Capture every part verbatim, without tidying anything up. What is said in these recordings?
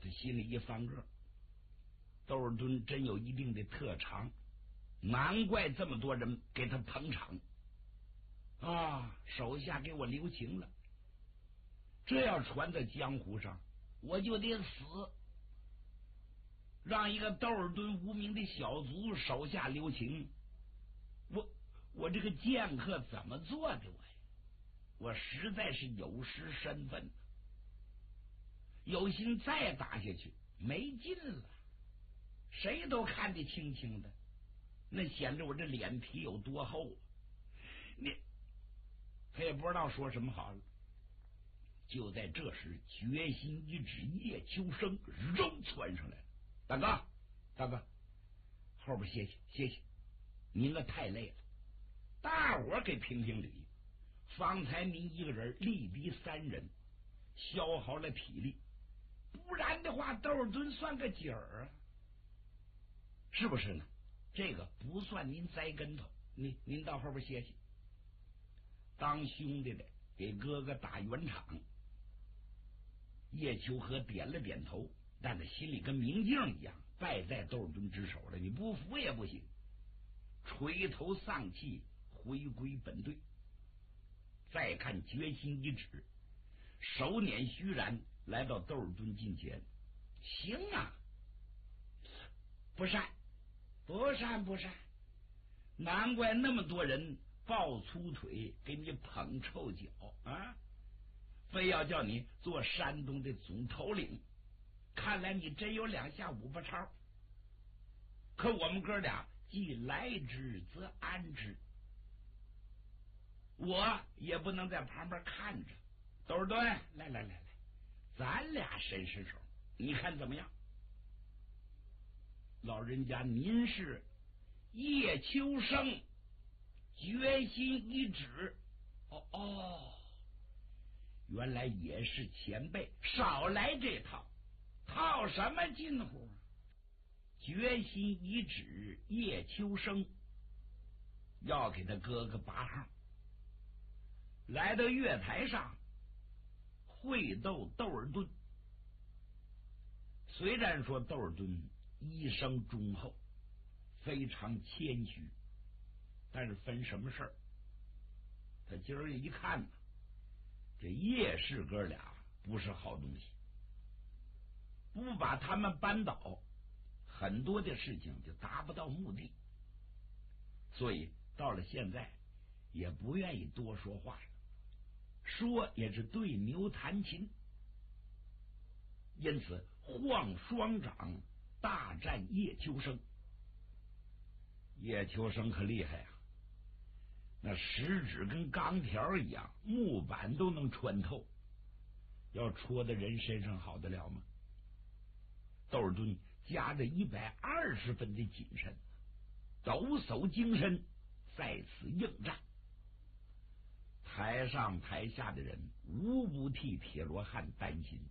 心里一翻个，窦尔敦真有一定的特长，难怪这么多人给他捧场啊！手下给我留情了，这要传到江湖上，我就得死。让一个窦尔敦无名的小卒手下留情，我我这个剑客怎么做的我呀？我实在是有失身份，有心再打下去没劲了，谁都看得清清的，那显得我这脸皮有多厚啊！你他也不知道说什么好了。就在这时，决心一指叶秋生扔窜上来了。大哥，大哥，后边歇歇歇歇，您可太累了。大伙给评评理，方才您一个人力敌三人，消耗了体力，不然的话，窦尔敦算个景儿啊，是不是呢？这个不算您栽跟头，您您到后边歇歇。当兄弟的给哥哥打圆场。叶秋和点了点头，但他心里跟明镜一样，败在窦尔敦之手了，你不服也不行，垂头丧气回归本队。再看决心一指，手捻虚髯来到窦尔敦近前，行啊，不善不善不善，难怪那么多人抱粗腿给你捧臭脚啊，非要叫你做山东的总头领，看来你真有两下五八超。可我们哥俩既来之则安之，我也不能在旁边看着。窦尔敦，来来来来，咱俩伸伸手，你看怎么样？老人家，您是叶秋生，决心一指。哦哦，原来也是前辈，少来这套，套什么近乎？决心一指叶秋生，要给他哥哥拔号。来到月台上会斗窦尔敦。虽然说窦尔敦一生忠厚，非常谦虚，但是分什么事儿？他今儿一看呢，这叶氏哥俩不是好东西，不把他们扳倒，很多的事情就达不到目的，所以到了现在也不愿意多说话了，说也是对牛弹琴。因此晃双掌大战叶秋生。叶秋生可厉害啊，那食指跟钢条一样，木板都能穿透，要戳在人身上好得了吗？窦尔敦加着一百二十分的谨慎，抖擞精神，在此应战。台上台下的人无不替铁罗汉担心。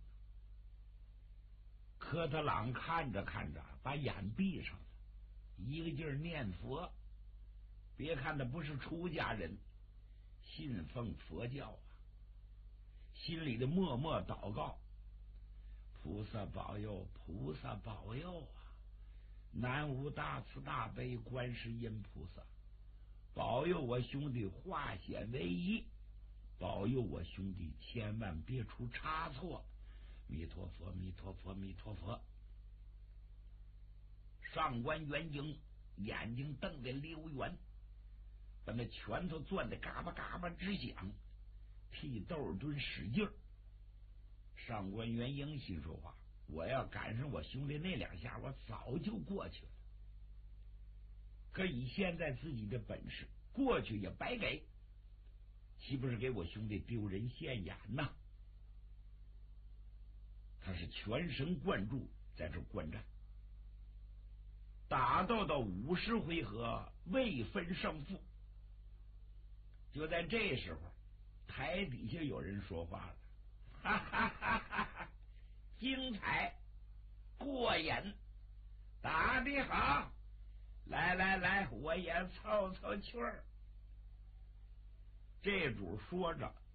科特朗看着看着，把眼闭上了，一个劲儿念佛。别看他不是出家人，信奉佛教啊，心里的默默祷告：菩萨保佑，菩萨保佑啊！南无大慈大悲观世音菩萨，保佑我兄弟化险为夷，保佑我兄弟千万别出差错。弥陀佛，弥陀佛，弥陀佛。上官元英眼睛瞪得溜圆，把那拳头攥得嘎巴嘎巴直响，替窦尔敦使劲儿。上官元英心说话：我要赶上我兄弟那两下，我早就过去了。可以现在自己的本事，过去也白给，岂不是给我兄弟丢人现眼呐？他是全神贯注在这观战，打斗到五十回合未分胜负。就在这时候，台底下有人说话了：哈哈哈哈哈，精彩过瘾，打得好，来来来，我也凑凑趣儿。这主说着